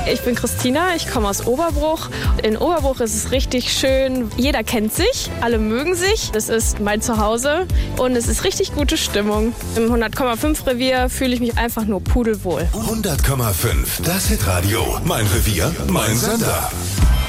Ich bin Christina, ich komme aus Oberbruch. In Oberbruch ist es richtig schön. Jeder kennt sich, alle mögen sich. Es ist mein Zuhause und es ist richtig gute Stimmung. Im 100,5 Revier fühle ich mich einfach nur pudelwohl. 100,5, das Hitradio. Mein Revier, mein Sender.